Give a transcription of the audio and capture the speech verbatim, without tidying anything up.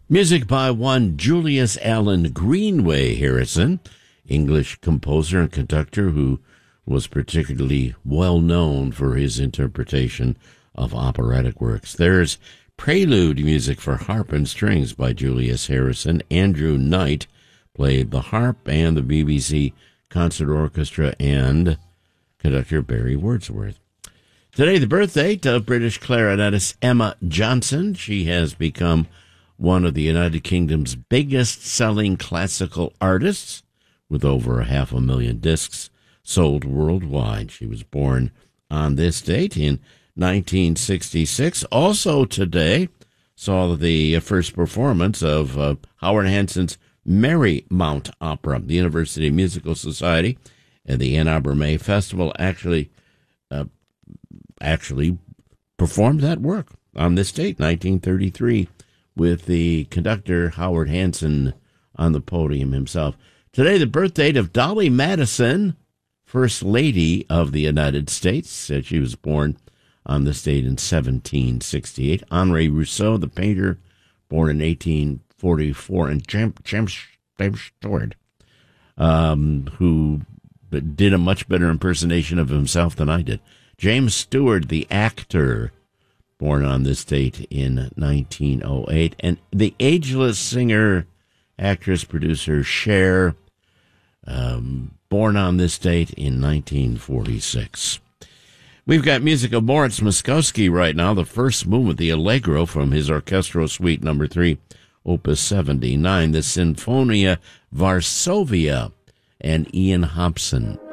Music by one Julius Allen Greenway Harrison, English composer and conductor who was particularly well known for his interpretation of operatic works. There's prelude music for harp and strings by Julius Harrison. Andrew Knight played the harp, and the B B C Concert Orchestra and conductor Barry Wordsworth. Today, the birth date of British clarinetist Emma Johnson. She has become one of the United Kingdom's biggest-selling classical artists, with over a half a million discs sold worldwide. She was born on this date in nineteen sixty-six. Also today saw the first performance of uh, Howard Hanson's Marymount Opera. The University Musical Society and the Ann Arbor May Festival actually uh, actually performed that work on this date, nineteen thirty-three, with the conductor Howard Hanson on the podium himself. Today, the birth date of Dolly Madison, First Lady of the United States. She was born on this date in seventeen sixty-eight. Henri Rousseau, the painter, born in eighteen forty-four, and James, James, James Stewart, um, who did a much better impersonation of himself than I did. James Stewart, the actor, born on this date in nineteen oh eight. And the ageless singer, actress, producer Cher, um, born on this date in nineteen forty-six. We've got music of Moritz Moszkowski right now, the first movement, the Allegro, from his Orchestral Suite number three, Opus seventy-nine, the Sinfonia Varsovia, and Ian Hobson.